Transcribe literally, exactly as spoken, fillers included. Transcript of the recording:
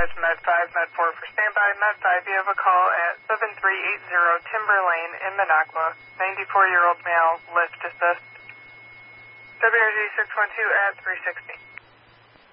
advise Med five, Med four for standby. Med five, you have a call at seven three eight zero Timber Lane in Minocqua. ninety-four-year-old male, lift assist. W R Z six one two at three sixty.